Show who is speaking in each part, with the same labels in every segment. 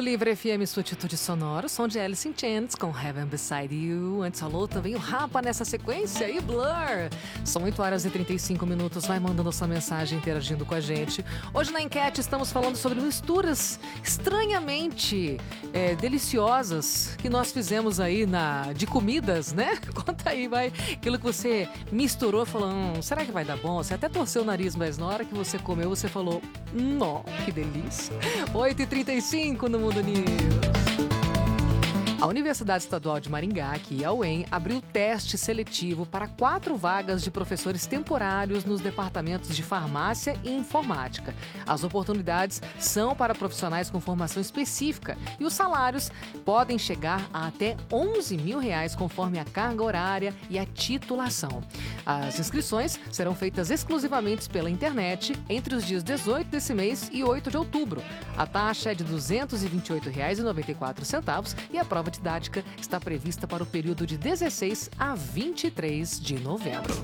Speaker 1: Livre FM, sua atitude sonora, som de Alice in Chains com Heaven Beside You. Antes falou também o Rapa nessa sequência e Blur. São 8 horas e 35 minutos. Vai mandando sua mensagem, interagindo com a gente. Hoje na enquete estamos falando sobre misturas estranhamente deliciosas que nós fizemos aí de comidas, né? Conta aí, vai. Aquilo que você misturou, falando, será que vai dar bom? Você até torceu o nariz, mas na hora que você comeu, você falou, não, que delícia. 8h35 no Mundo News. A Universidade Estadual de Maringá, aqui a UEM, abriu teste seletivo para 4 vagas de professores temporários nos departamentos de farmácia e informática. As oportunidades são para profissionais com formação específica e os salários podem chegar a até R$11 mil conforme a carga horária e a titulação. As inscrições serão feitas exclusivamente pela internet entre os dias 18 desse mês e 8 de outubro. A taxa é de R$ 228,94 e a prova didática está prevista para o período de 16 a 23 de novembro.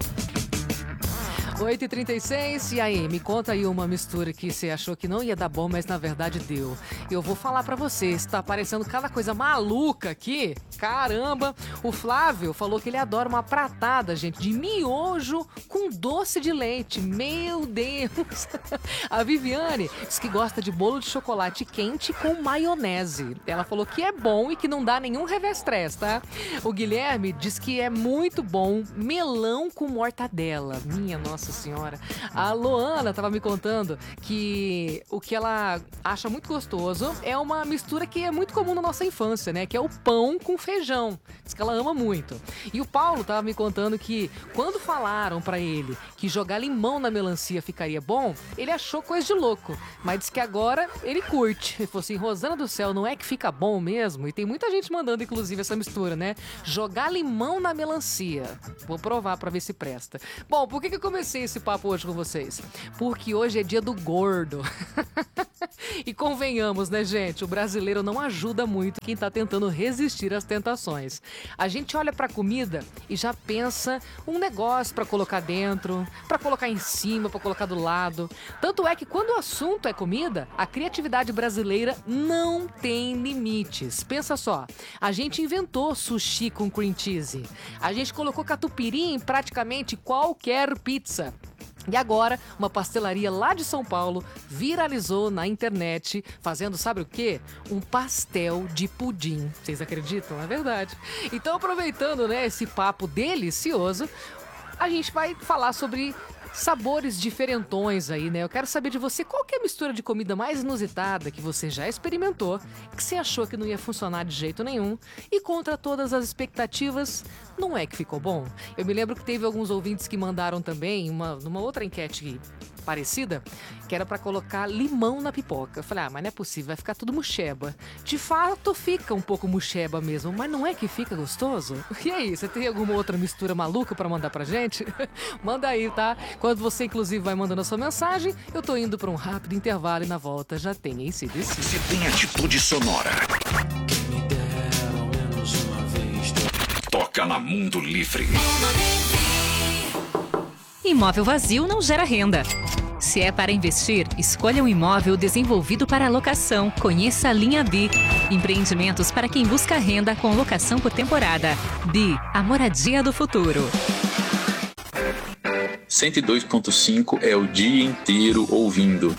Speaker 1: 8h36, e aí, me conta aí uma mistura que você achou que não ia dar bom, mas na verdade deu. Eu vou falar pra você, está aparecendo cada coisa maluca aqui, caramba. O Flávio falou que ele adora uma pratada, gente, de miojo com doce de leite, meu Deus. A Viviane diz que gosta de bolo de chocolate quente com maionese. Ela falou que é bom e que não dá nenhum revestrez, tá? O Guilherme diz que é muito bom melão com mortadela, minha nossa senhora. A Loana estava me contando que o que ela acha muito gostoso é uma mistura que é muito comum na nossa infância, né? Que é o pão com feijão. Diz que ela ama muito. E o Paulo estava me contando que quando falaram para ele que jogar limão na melancia ficaria bom, ele achou coisa de louco. Mas diz que agora ele curte. Ele falou assim, Rosana do céu, não é que fica bom mesmo? E tem muita gente mandando, inclusive, essa mistura, né? Jogar limão na melancia. Vou provar para ver se presta. Bom, por que eu comecei esse papo hoje com vocês? Porque hoje é dia do gordo. E convenhamos, né, gente? O brasileiro não ajuda muito quem tá tentando resistir às tentações. A gente olha pra comida e já pensa um negócio pra colocar dentro, pra colocar em cima, pra colocar do lado. Tanto é que quando o assunto é comida, a criatividade brasileira não tem limites. Pensa só, a gente inventou sushi com cream cheese. A gente colocou catupiry em praticamente qualquer pizza. E agora, uma pastelaria lá de São Paulo viralizou na internet, fazendo, sabe o quê? Um pastel de pudim. Vocês acreditam? É verdade. Então, aproveitando, né, esse papo delicioso, a gente vai falar sobre sabores diferentões aí, né? Eu quero saber de você qual que é a mistura de comida mais inusitada que você já experimentou, que você achou que não ia funcionar de jeito nenhum e contra todas as expectativas, não é que ficou bom? Eu me lembro que teve alguns ouvintes que mandaram também numa outra enquete parecida, que era pra colocar limão na pipoca. Eu falei, mas não é possível, vai ficar tudo muxeba. De fato, fica um pouco muxeba mesmo, mas não é que fica gostoso? E aí, você tem alguma outra mistura maluca pra mandar pra gente? Manda aí, tá? Quando você, inclusive, vai mandando a sua mensagem, eu tô indo pra um rápido intervalo e na volta já tem AC/DC.
Speaker 2: Você tem atitude sonora.
Speaker 3: Me deram menos uma vez.
Speaker 2: Toca na Mundo Livre.
Speaker 4: Imóvel vazio não gera renda. Se é para investir, escolha um imóvel desenvolvido para locação. Conheça a Linha Bi. Empreendimentos para quem busca renda com locação por temporada. Bi, a moradia do futuro.
Speaker 5: 102.5 é o dia inteiro ouvindo.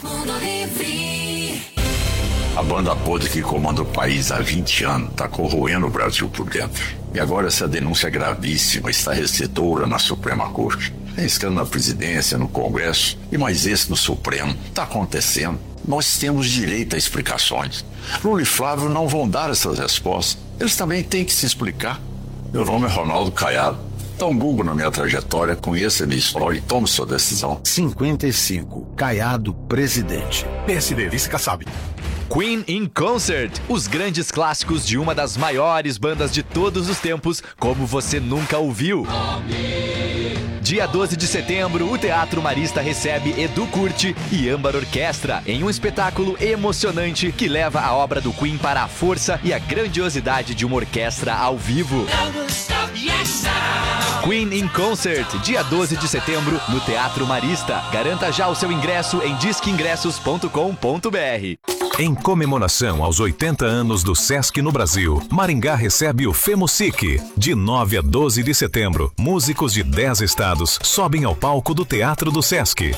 Speaker 2: A banda podre que comanda o país há 20 anos está corroendo o Brasil por dentro. E agora essa denúncia gravíssima está recedora na Suprema Corte. Tem escândalo na presidência, no Congresso e mais esse no Supremo. Está acontecendo. Nós temos direito a explicações. Lula e Flávio não vão dar essas respostas. Eles também têm que se explicar. Meu nome é Ronaldo Caiado. Dá um Google na minha trajetória, conheça a minha história e tome sua decisão.
Speaker 6: 55. Caiado, presidente.
Speaker 7: PSD, vice-caçabe.
Speaker 8: Queen in Concert, os grandes clássicos de uma das maiores bandas de todos os tempos, como você nunca ouviu. Dia 12 de setembro, o Teatro Marista recebe Edu Curti e Âmbar Orquestra em um espetáculo emocionante que leva a obra do Queen para a força e a grandiosidade de uma orquestra ao vivo.
Speaker 3: Yes, now.
Speaker 8: Queen in Concert, dia 12 de setembro, no Teatro Marista. Garanta já o seu ingresso em disqueingressos.com.br.
Speaker 7: Em comemoração aos 80 anos do Sesc no Brasil, Maringá recebe o FemoSic. De 9 a 12 de setembro, músicos de 10 estados sobem ao palco do Teatro do Sesc.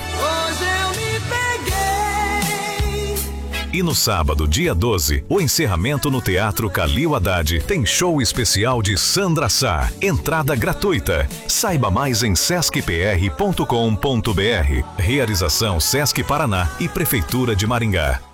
Speaker 7: E no sábado, dia 12, o encerramento no Teatro Calil Haddad tem show especial de Sandra Sá. Entrada gratuita. Saiba mais em sescpr.com.br. Realização Sesc Paraná e Prefeitura de Maringá.